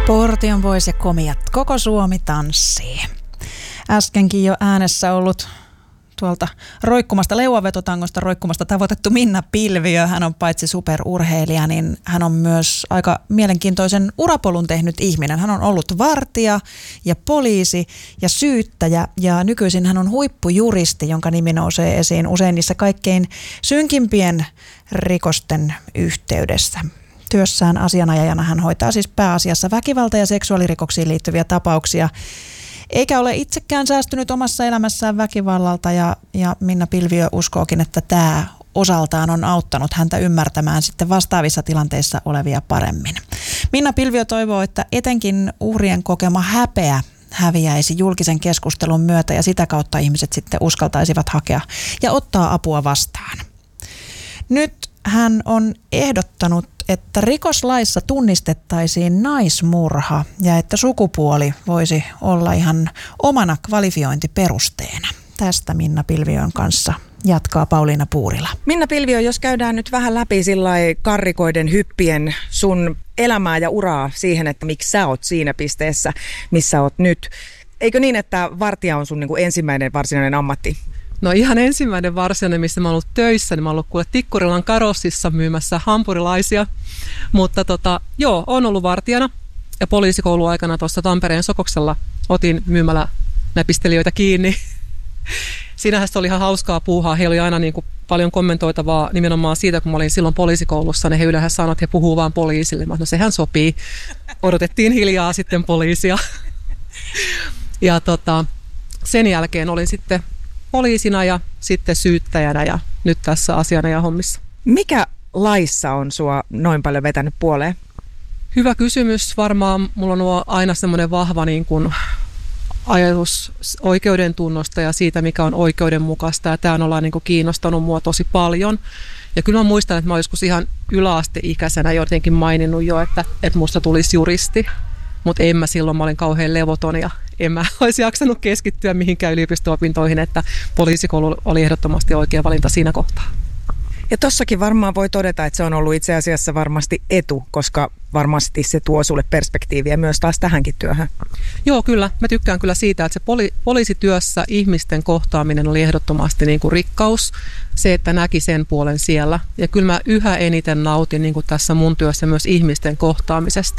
Portion Boys ja komiat. Koko Suomi tanssii. Äskenkin jo äänessä ollut tuolta roikkumasta leuavetotangosta roikkumasta tavoitettu Minna Pilviö. Hän on paitsi superurheilija, niin hän on myös aika mielenkiintoisen urapolun tehnyt ihminen. Hän on ollut vartija ja poliisi ja syyttäjä ja nykyisin hän on huippujuristi, jonka nimi nousee esiin usein niissä kaikkein synkimpien rikosten yhteydessä. Työssään asianajajana hän hoitaa siis pääasiassa väkivalta- ja seksuaalirikoksiin liittyviä tapauksia. Eikä ole itsekään säästynyt omassa elämässään väkivallalta ja Minna Pilviö uskookin, että tämä osaltaan on auttanut häntä ymmärtämään sitten vastaavissa tilanteissa olevia paremmin. Minna Pilviö toivoo, että etenkin uhrien kokema häpeä häviäisi julkisen keskustelun myötä ja sitä kautta ihmiset sitten uskaltaisivat hakea ja ottaa apua vastaan. Nyt hän on ehdottanut, että rikoslaissa tunnistettaisiin naismurha ja että sukupuoli voisi olla ihan omana kvalifiointiperusteena. Tästä Minna Pilviön kanssa jatkaa Pauliina Puurila. Minna Pilviö, jos käydään nyt vähän läpi sillai karrikoiden hyppien sun elämää ja uraa siihen, että miksi sä oot siinä pisteessä, missä oot nyt. Eikö niin, että vartija on sun niin kuin ensimmäinen varsinainen ammatti? No ihan ensimmäinen varsinainen, missä mä oon ollut töissä, niin mä oon ollut kuule Tikkurilan Karossissa myymässä hampurilaisia. Mutta oon ollut vartijana ja poliisikouluaikana tuossa Tampereen Sokoksella otin myymällä näpistelijöitä kiinni. Siinähän se oli ihan hauskaa puuhaa. Heillä oli aina niin kuin paljon kommentoitavaa nimenomaan siitä, kun mä olin silloin poliisikoulussa, niin he yleensä sanoivat, että he puhuu vaan poliisille. Mä no sehän sopii. Odotettiin hiljaa sitten poliisia. Ja sen jälkeen olin sitten poliisina ja sitten syyttäjänä ja nyt tässä asianajahommissa. Mikä laissa on sua noin paljon vetänyt puoleen? Hyvä kysymys. Varmaan mulla on aina semmoinen vahva niin kuin ajatus oikeuden tunnosta ja siitä, mikä on oikeudenmukaista. Ja tämä on ollaan niin kuin kiinnostanut mua tosi paljon. Ja kyllä mä muistan, että mä joskus ihan yläasteikäisenä jotenkin maininnut jo, että musta tulisi juristi. Mutta en mä silloin, mä olin kauhean levoton ja en mä olisi jaksanut keskittyä mihinkään yliopisto-opintoihin, että poliisikoulu oli ehdottomasti oikea valinta siinä kohtaa. Ja tossakin varmaan voi todeta, että se on ollut itse asiassa varmasti etu, koska varmasti se tuo sulle perspektiiviä myös taas tähänkin työhön. Joo, kyllä. Mä tykkään kyllä siitä, että se poliisityössä ihmisten kohtaaminen oli ehdottomasti niin kuin rikkaus. Se, että näki sen puolen siellä. Ja kyllä mä yhä eniten nautin niin kuin tässä mun työssä myös ihmisten kohtaamisesta.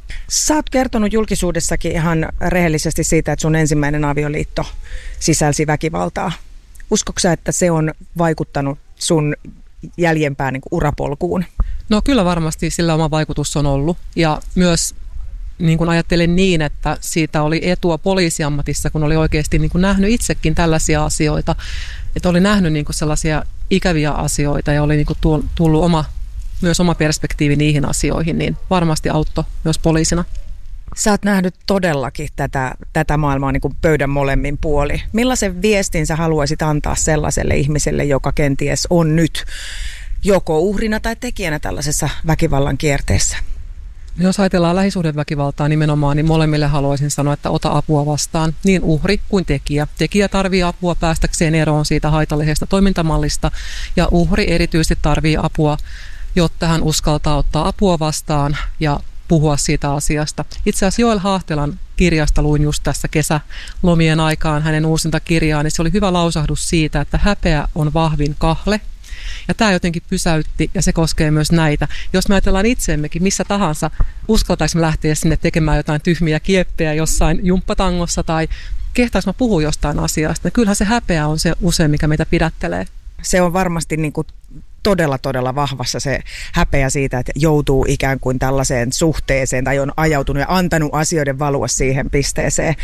Sä oot kertonut julkisuudessakin ihan rehellisesti siitä, että sun ensimmäinen avioliitto sisälsi väkivaltaa. Uskotko sä, että se on vaikuttanut sun jäljempään niin kuin urapolkuun? No kyllä varmasti sillä oma vaikutus on ollut. Ja myös niin kuin ajattelen niin, että siitä oli etua poliisiammatissa, kun oli oikeasti niin kuin nähnyt itsekin tällaisia asioita. Että oli nähnyt niin kuin sellaisia ikäviä asioita ja oli niin kuin tullut myös oma perspektiivi niihin asioihin, niin varmasti auttoi myös poliisina. Sä oot nähnyt todellakin tätä maailmaa niin kuin pöydän molemmin puoli. Millaisen viestin sä haluaisit antaa sellaiselle ihmiselle, joka kenties on nyt joko uhrina tai tekijänä tällaisessa väkivallan kierteessä? Jos ajatellaan lähisuhdeväkivaltaa nimenomaan, niin molemmille haluaisin sanoa, että ota apua vastaan, niin uhri kuin tekijä. Tekijä tarvitsee apua päästäkseen eroon siitä haitallisesta toimintamallista ja uhri erityisesti tarvitsee apua, jotta hän uskaltaa ottaa apua vastaan ja puhua siitä asiasta. Itse asiassa Joel Haahtelan kirjasta luin just tässä kesälomien aikaan hänen uusinta kirjaa, niin se oli hyvä lausahdus siitä, että häpeä on vahvin kahle. Ja tämä jotenkin pysäytti ja se koskee myös näitä. Jos me ajatellaan itseemmekin missä tahansa, uskaltaisimme lähteä sinne tekemään jotain tyhmiä kieppejä jossain jumppatangossa tai kehtaisimme puhua jostain asiasta. Ja kyllähän se häpeä on se usein, mikä meitä pidättelee. Se on varmasti niin kuin todella vahvassa se häpeä siitä, että joutuu ikään kuin tällaiseen suhteeseen tai on ajautunut ja antanut asioiden valua siihen pisteeseen.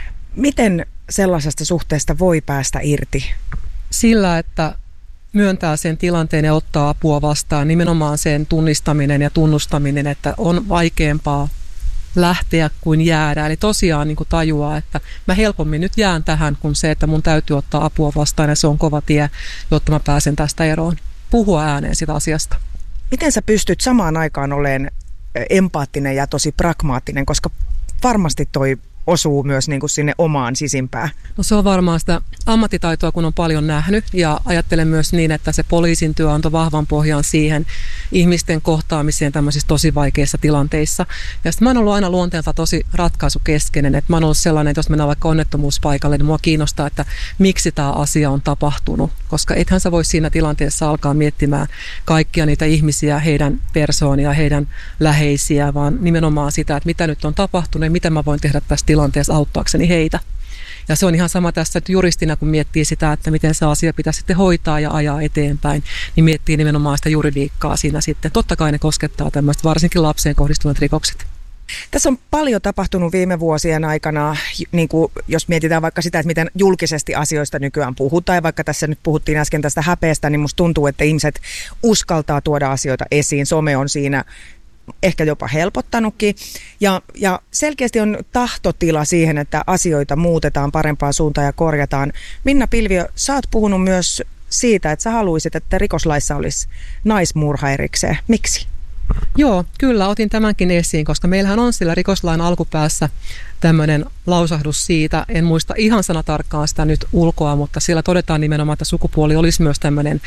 Miten sellaisesta suhteesta voi päästä irti? Sillä, että myöntää sen tilanteen ja ottaa apua vastaan, nimenomaan sen tunnistaminen ja tunnustaminen, että on vaikeampaa lähteä kuin jäädä. Eli tosiaan niin kuin tajuaa, että mä helpommin nyt jään tähän kuin se, että mun täytyy ottaa apua vastaan ja se on kova tie, jotta mä pääsen tästä eroon. Puhua ääneen sitä asiasta. Miten sä pystyt samaan aikaan olemaan empaattinen ja tosi pragmaattinen, koska varmasti toi osuu myös niin kuin sinne omaan sisimpään? No se on varmaan sitä ammattitaitoa, kun on paljon nähnyt, ja ajattelen myös niin, että se poliisin työ antoi vahvan pohjan siihen ihmisten kohtaamiseen tämmöisissä tosi vaikeissa tilanteissa. Ja sitten mä oon ollut aina luonteelta tosi ratkaisukeskeinen, että mä oon ollut sellainen, että jos mennään vaikka onnettomuuspaikalle, niin mua kiinnostaa, että miksi tämä asia on tapahtunut, koska ethän sä voi siinä tilanteessa alkaa miettimään kaikkia niitä ihmisiä, heidän persoonia, heidän läheisiä, vaan nimenomaan sitä, että mitä nyt on tapahtunut ja mitä mä voin tehdä tässä tilanteessa auttaakseni heitä. Ja se on ihan sama tässä että juristina, kun miettii sitä, että miten se asia pitäisi sitten hoitaa ja ajaa eteenpäin, niin miettii nimenomaan sitä juridiikkaa siinä sitten. Totta kai ne koskettaa tämmöistä, varsinkin lapseen kohdistuneet rikokset. Tässä on paljon tapahtunut viime vuosien aikana, niin kuin jos mietitään vaikka sitä, että miten julkisesti asioista nykyään puhutaan, ja vaikka tässä nyt puhuttiin äsken tästä häpeästä, niin musta tuntuu, että ihmiset uskaltaa tuoda asioita esiin. Some on siinä ehkä jopa helpottanutkin, ja selkeästi on tahtotila siihen, että asioita muutetaan parempaan suuntaan ja korjataan. Minna Pilviö, sä oot puhunut myös siitä, että sä haluaisit, että rikoslaissa olisi naismurha erikseen. Miksi? Joo, kyllä otin tämänkin esiin, koska meillähän on sillä rikoslain alkupäässä tämmöinen lausahdus siitä, en muista ihan sanatarkkaan sitä nyt ulkoa, mutta siellä todetaan nimenomaan, että sukupuoli olisi myös tämmöinen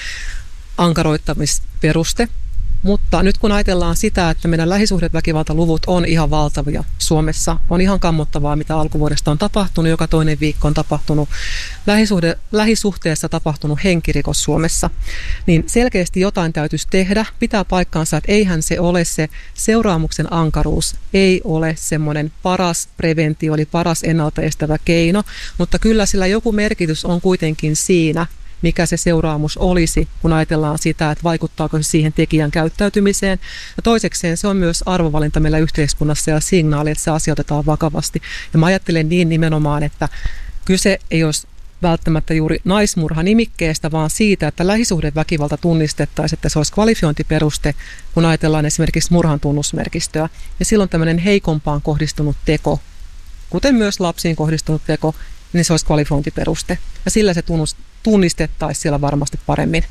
ankaroittamisperuste. Mutta nyt kun ajatellaan sitä, että meidän lähisuhdeväkivaltaluvut on ihan valtavia Suomessa, on ihan kammottavaa, mitä alkuvuodesta on tapahtunut, joka toinen viikko on tapahtunut lähisuhteessa tapahtunut henkirikos Suomessa, niin selkeästi jotain täytyisi tehdä. Pitää paikkaansa, että eihän se ole se seuraamuksen ankaruus, ei ole semmoinen paras preventio, eli paras ennaltaestävä keino, mutta kyllä sillä joku merkitys on kuitenkin siinä, mikä se seuraamus olisi, kun ajatellaan sitä, että vaikuttaako se siihen tekijän käyttäytymiseen. Ja toisekseen se on myös arvovalinta meillä yhteiskunnassa ja signaali, että se asia otetaan vakavasti. Ja mä ajattelen niin nimenomaan, että kyse ei olisi välttämättä juuri naismurha-nimikkeestä, vaan siitä, että lähisuhdeväkivalta tunnistettaisiin, että se olisi kvalifiointiperuste, kun ajatellaan esimerkiksi murhan tunnusmerkistöä. Ja silloin tämmöinen heikompaan kohdistunut teko, kuten myös lapsiin kohdistunut teko, niin se olisi kvalifiointiperuste. Ja sillä se tunnistettaisiin siellä varmasti paremmin.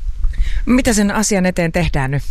Mitä sen asian eteen tehdään nyt?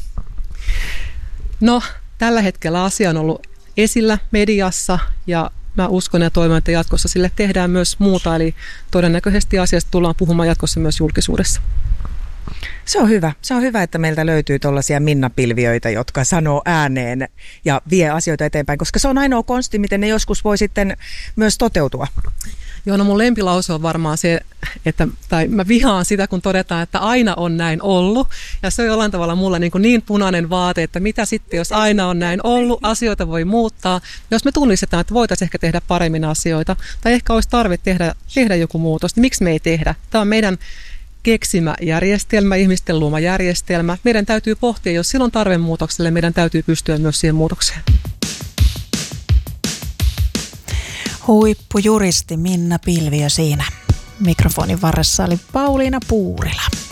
No, tällä hetkellä asia on ollut esillä mediassa ja mä uskon ja toivon, että jatkossa sille tehdään myös muuta. Eli todennäköisesti asiasta tullaan puhumaan jatkossa myös julkisuudessa. Se on hyvä. Se on hyvä, että meiltä löytyy tuollaisia Minna-pilviöitä, jotka sanoo ääneen ja vie asioita eteenpäin, koska se on ainoa konsti, miten ne joskus voi sitten myös toteutua. Joo, no mun lempilause on varmaan se, tai mä vihaan sitä, kun todetaan, että aina on näin ollut. Ja se on jollain tavalla mulla niin punainen vaate, että mitä sitten, jos aina on näin ollut, asioita voi muuttaa. Jos me tunnistetaan, että voitaisiin ehkä tehdä paremmin asioita, tai ehkä olisi tarve tehdä joku muutos, niin miksi me ei tehdä? Tämä on meidän keksimä järjestelmä, ihmisten luoma järjestelmä. Meidän täytyy pohtia, jos silloin tarve muutokselle, meidän täytyy pystyä myös siihen muutokseen. Huippujuristi Minna Pilviö siinä. Mikrofonin varressa oli Pauliina Puurila.